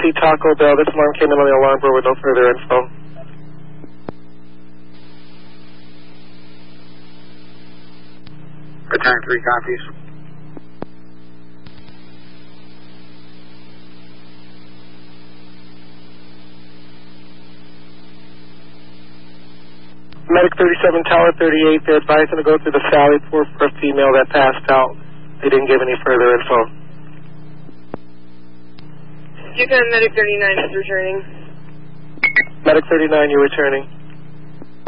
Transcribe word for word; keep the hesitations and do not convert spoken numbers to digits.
three Taco Bell. This alarm came in on the alarm board with no further info. Return three copies. Medic thirty-seven, Tower thirty-eight, they're advising to go through the Sally for for a female that passed out. They didn't give any further info. Yukon Medic thirty-nine is returning. Medic thirty-nine, you're returning.